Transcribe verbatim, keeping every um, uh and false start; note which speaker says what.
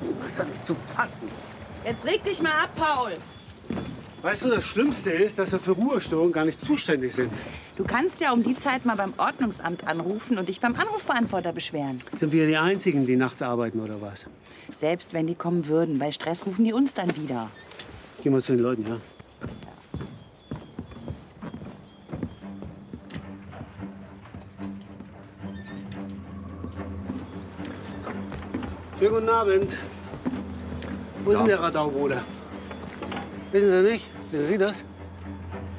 Speaker 1: Das ist ja nicht zu fassen.
Speaker 2: Jetzt reg dich mal ab, Paul.
Speaker 1: Weißt du, das Schlimmste ist, dass wir für Ruhestörungen gar nicht zuständig sind.
Speaker 2: Du kannst ja um die Zeit mal beim Ordnungsamt anrufen und dich beim Anrufbeantworter beschweren.
Speaker 1: Sind wir die Einzigen, die nachts arbeiten, oder was?
Speaker 2: Selbst wenn die kommen würden, bei Stress rufen die uns dann wieder.
Speaker 1: Geh mal zu den Leuten, ja? Schönen guten Abend. Wo ist denn der Radaubruder? Wissen Sie nicht? Wissen Sie das?